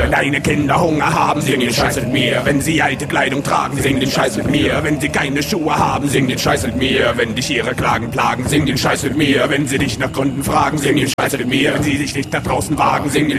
Wenn deine Kinder Hunger haben, sing den Scheiß mit mir. Wenn sie alte Kleidung tragen, sing den Scheiß mit mir. Wenn sie keine Schuhe haben, sing den Scheiß mit mir. Wenn dich ihre Klagen plagen, sing den Scheiß mit mir. Wenn sie dich nach Gründen fragen, sing den Scheiß mit mir. Wenn sie sich nicht nach draußen wagen, sing den